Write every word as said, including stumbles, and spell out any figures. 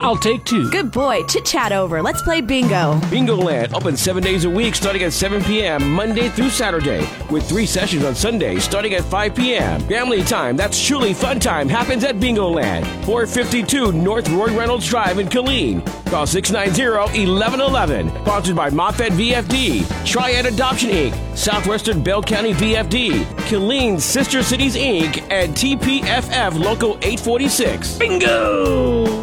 I'll take two. Good boy. Chit-chat over. Let's play bingo. Bingo Land, open seven days a week starting at seven p.m. Monday through Saturday, with three sessions on Sundays starting at five p.m. Family time, that's truly fun time, happens at Bingo Land, four fifty-two North Roy Reynolds Drive in Killeen. Call six nine zero, one one one one. Sponsored by Moffett V F D, Triad Adoption Incorporated, Southwestern Bell County V F D, Killeen Sister Cities Incorporated, and T P F F Local eight forty-six. Bingo!